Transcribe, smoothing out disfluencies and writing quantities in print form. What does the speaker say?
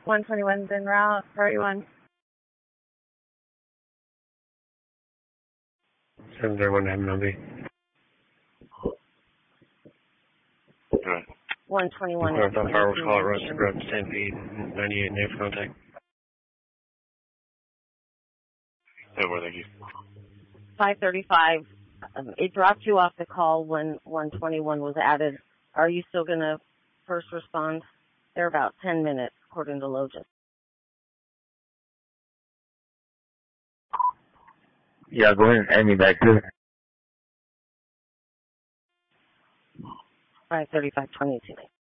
121's en route, priority 1. 701 Hammond 121. Fireworks call at Rusty Grove, Stampede, 98, name for contact. Over, thank you. 535. It dropped you off the call when 121 was added. Are you still going to first respond? They're about 10 minutes, according to Logis. Yeah, go ahead and add me back to it. 535-22.